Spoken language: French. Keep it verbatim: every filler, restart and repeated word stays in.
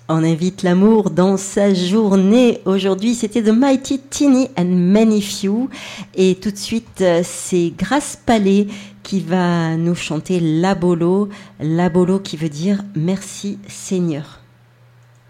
On invite l'amour dans sa journée. Aujourd'hui, c'était The Mighty Teeny and Many Few. Et tout de suite, c'est Grace Palais qui va nous chanter La Bolo. La Bolo qui veut dire merci Seigneur.